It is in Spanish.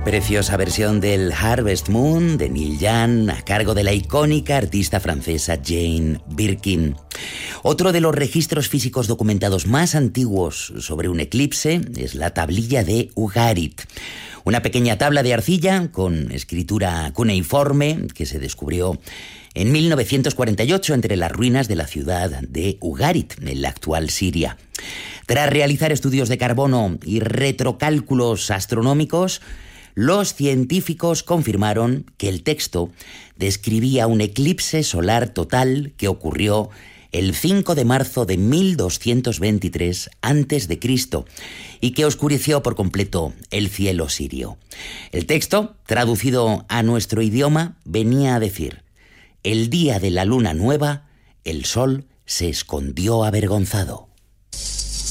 Preciosa versión del Harvest Moon de Neil Young a cargo de la icónica artista francesa Jane Birkin. Otro de los registros físicos documentados más antiguos sobre un eclipse es la tablilla de Ugarit, una pequeña tabla de arcilla con escritura cuneiforme que se descubrió en 1948 entre las ruinas de la ciudad de Ugarit, en la actual Siria. Tras realizar estudios de carbono y retrocálculos astronómicos, los científicos confirmaron que el texto describía un eclipse solar total que ocurrió el 5 de marzo de 1223 a.C. y que oscureció por completo el cielo sirio. El texto, traducido a nuestro idioma, venía a decir: el día de la luna nueva, el sol se escondió avergonzado.